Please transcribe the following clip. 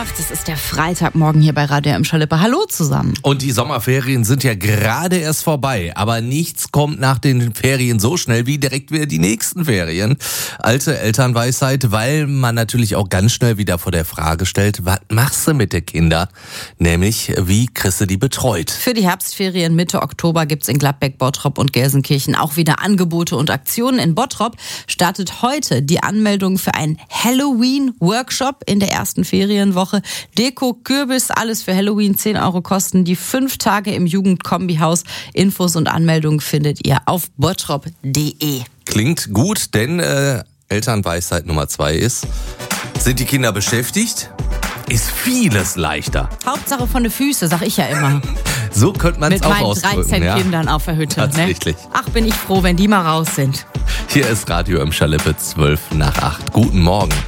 8. Es ist der Freitagmorgen hier bei Radio M. Schalippe. Hallo zusammen. Und die Sommerferien sind ja gerade erst vorbei. Aber nichts kommt nach den Ferien so schnell wie direkt wieder die nächsten Ferien. Alte Elternweisheit, weil man natürlich auch ganz schnell wieder vor der Frage stellt, was machst du mit den Kindern? Nämlich, wie kriegst du die betreut? Für die Herbstferien Mitte Oktober gibt's in Gladbeck, Bottrop und Gelsenkirchen auch wieder Angebote und Aktionen. In Bottrop startet heute die Anmeldung für einen Halloween-Workshop in der ersten Ferienwoche. Deko, Kürbis, alles für Halloween, 10 € kosten die 5 Tage im Jugendkombihaus. Infos und Anmeldungen findet ihr auf bottrop.de. Klingt gut, denn Elternweisheit Nummer 2 ist, sind die Kinder beschäftigt? Ist vieles leichter. Hauptsache von den Füßen, sag ich ja immer. So könnte man es auch ausdrücken. Mit meinen 13 Kindern auf der Hütte. Tatsächlich. Ne? Ach, bin ich froh, wenn die mal raus sind. Hier ist Radio M. Schalippe 7:55. Guten Morgen.